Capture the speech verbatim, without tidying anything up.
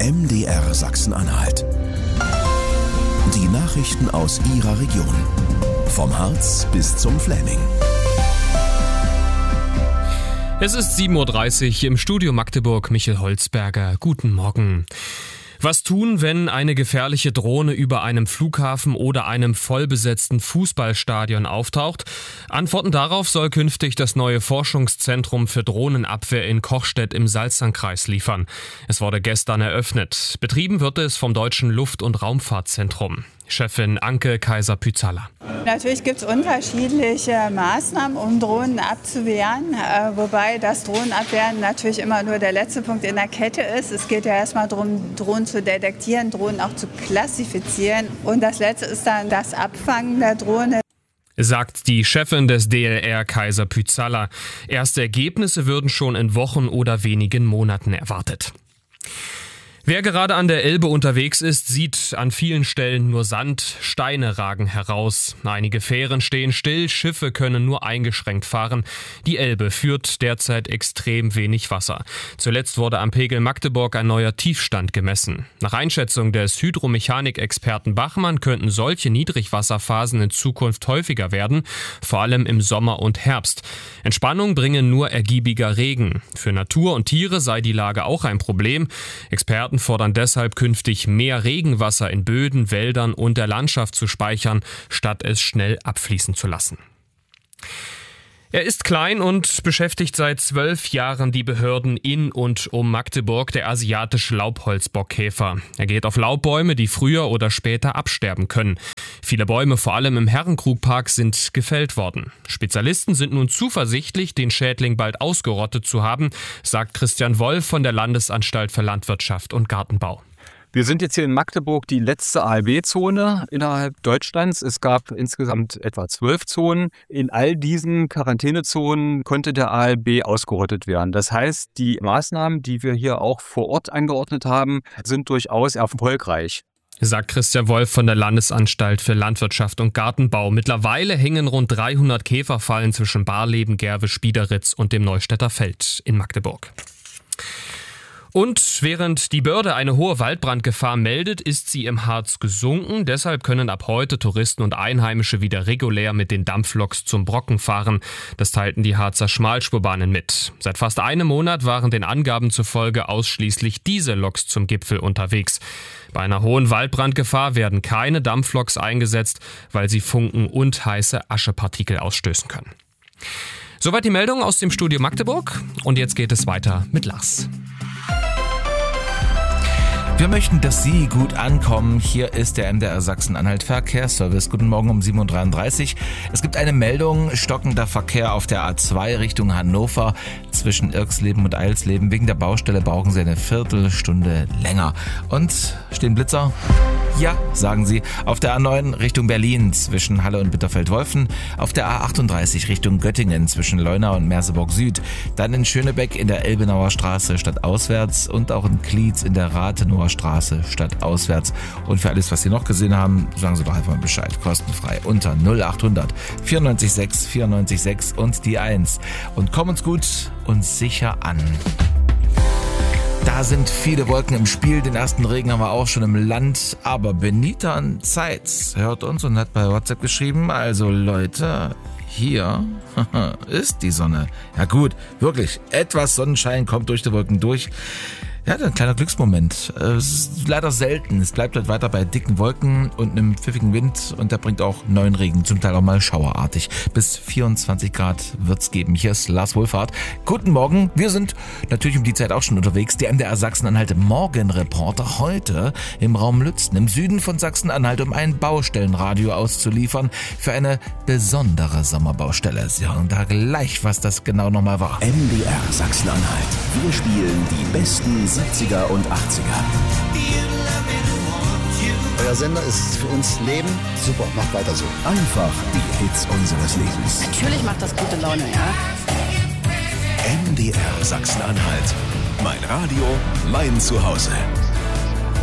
M D R Sachsen-Anhalt. Die Nachrichten aus Ihrer Region. Vom Harz bis zum Fläming. Es ist sieben Uhr dreißig im Studio Magdeburg. Michael Holzberger. Guten Morgen. Was tun, wenn eine gefährliche Drohne über einem Flughafen oder einem vollbesetzten Fußballstadion auftaucht? Antworten darauf soll künftig das neue Forschungszentrum für Drohnenabwehr in Kochstedt im Salzernkreis liefern. Es wurde gestern eröffnet. Betrieben wird es vom Deutschen Luft- und Raumfahrtzentrum. Chefin Anke Kaiser-Pyzala. Natürlich gibt es unterschiedliche Maßnahmen, um Drohnen abzuwehren, äh, wobei das Drohnenabwehren natürlich immer nur der letzte Punkt in der Kette ist. Es geht ja erstmal darum, Drohnen zu detektieren, Drohnen auch zu klassifizieren, und das letzte ist dann das Abfangen der Drohne. Sagt die Chefin des D L R Kaiser-Pyzala. Erste Ergebnisse würden schon in Wochen oder wenigen Monaten erwartet. Wer gerade an der Elbe unterwegs ist, sieht an vielen Stellen nur Sand, Steine ragen heraus. Einige Fähren stehen still, Schiffe können nur eingeschränkt fahren. Die Elbe führt derzeit extrem wenig Wasser. Zuletzt wurde am Pegel Magdeburg ein neuer Tiefstand gemessen. Nach Einschätzung des Hydromechanik-Experten Bachmann könnten solche Niedrigwasserphasen in Zukunft häufiger werden, vor allem im Sommer und Herbst. Entspannung bringen nur ergiebiger Regen. Für Natur und Tiere sei die Lage auch ein Problem. Experten fordern deshalb künftig mehr Regenwasser in Böden, Wäldern und der Landschaft zu speichern, statt es schnell abfließen zu lassen. Er ist klein und beschäftigt seit zwölf Jahren die Behörden in und um Magdeburg, der asiatische Laubholzbockkäfer. Er geht auf Laubbäume, die früher oder später absterben können. Viele Bäume, vor allem im Herrenkrugpark, sind gefällt worden. Spezialisten sind nun zuversichtlich, den Schädling bald ausgerottet zu haben, sagt Christian Wolf von der Landesanstalt für Landwirtschaft und Gartenbau. Wir sind jetzt hier in Magdeburg die letzte A L B-Zone innerhalb Deutschlands. Es gab insgesamt etwa zwölf Zonen. In all diesen Quarantänezonen konnte der A L B ausgerottet werden. Das heißt, die Maßnahmen, die wir hier auch vor Ort angeordnet haben, sind durchaus erfolgreich. Sagt Christian Wolf von der Landesanstalt für Landwirtschaft und Gartenbau. Mittlerweile hängen rund dreihundert Käferfallen zwischen Barleben, Gerwisch, Biederitz und dem Neustädter Feld in Magdeburg. Und während die Börde eine hohe Waldbrandgefahr meldet, ist sie im Harz gesunken. Deshalb können ab heute Touristen und Einheimische wieder regulär mit den Dampfloks zum Brocken fahren. Das teilten die Harzer Schmalspurbahnen mit. Seit fast einem Monat waren den Angaben zufolge ausschließlich diese Loks zum Gipfel unterwegs. Bei einer hohen Waldbrandgefahr werden keine Dampfloks eingesetzt, weil sie Funken und heiße Aschepartikel ausstößen können. Soweit die Meldung aus dem Studio Magdeburg. Und jetzt geht es weiter mit Lars. Wir möchten, dass Sie gut ankommen. Hier ist der M D R Sachsen-Anhalt Verkehrsservice. Guten Morgen um sieben Uhr dreiunddreißig. Es gibt eine Meldung, stockender Verkehr auf der A zwei Richtung Hannover. Zwischen Irxleben und Eilsleben. Wegen der Baustelle brauchen Sie eine Viertelstunde länger. Und stehen Blitzer? Ja, sagen Sie. Auf der A neun Richtung Berlin zwischen Halle und Bitterfeld-Wolfen. Auf der A achtunddreißig Richtung Göttingen zwischen Leuna und Merseburg Süd. Dann in Schönebeck in der Elbenauer Straße stadtauswärts und auch in Klietz in der Rathenower Straße stadtauswärts. Und für alles, was Sie noch gesehen haben, sagen Sie doch einfach mal Bescheid. Kostenfrei unter null achthundert vierundneunzig sechs vierundneunzig sechs und die eins. Und kommen uns gut und sicher an. Da sind viele Wolken im Spiel. Den ersten Regen haben wir auch schon im Land. Aber Benita Zeitz hört uns und hat bei WhatsApp geschrieben, also Leute, hier ist die Sonne. Ja gut, wirklich, etwas Sonnenschein kommt durch die Wolken durch. Ja, ein kleiner Glücksmoment. Es ist leider selten. Es bleibt halt weiter bei dicken Wolken und einem pfiffigen Wind und der bringt auch neuen Regen, zum Teil auch mal schauerartig. Bis vierundzwanzig Grad wird's geben. Hier ist Lars Wohlfahrt. Guten Morgen. Wir sind natürlich um die Zeit auch schon unterwegs. Der M D R Sachsen-Anhalt Morgenreporter heute im Raum Lützen im Süden von Sachsen-Anhalt, um ein Baustellenradio auszuliefern für eine besondere Sommerbaustelle. Sie hören da gleich, was das genau nochmal war. M D R Sachsen-Anhalt. Wir spielen die besten siebziger und achtziger. Euer Sender ist für uns Leben. Super, macht weiter so. Einfach die Hits unseres Lebens. Natürlich macht das gute Laune, ja. M D R Sachsen-Anhalt. Mein Radio, mein Zuhause.